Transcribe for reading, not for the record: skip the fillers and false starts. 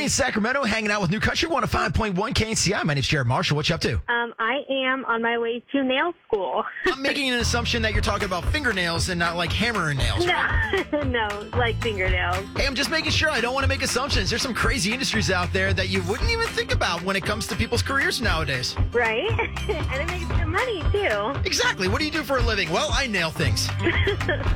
in Sacramento, hanging out with New Country 105.1 KNCI. My name's Jared Marshall. What you up to? I am on my way to nail school. I'm making an assumption that you're talking about fingernails and not like hammering nails. Right? No, like fingernails. Hey, I'm just making sure. I don't want to make assumptions. There's some crazy industries out there that you wouldn't even think about when it comes to people's careers nowadays. Right? And it makes good money, too. Exactly. What do you do for a living? Well, I nail things.